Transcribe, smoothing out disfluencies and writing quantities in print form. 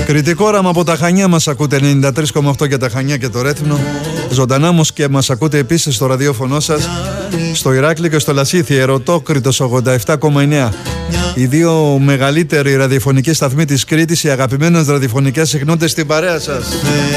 Κρητικό όραμα από τα Χανιά μας ακούτε, 93,8 για τα Χανιά και το Ρέθυμνο. Ζωντανά όμως και μας ακούτε επίσης στο ραδιόφωνο σας, στο Ηράκλειο και στο Λασίθι, Ερωτόκριτος 87,9. Οι δύο μεγαλύτεροι ραδιοφωνικοί σταθμοί της Κρήτης, οι αγαπημένες ραδιοφωνικές συχνότητες στην παρέα σας.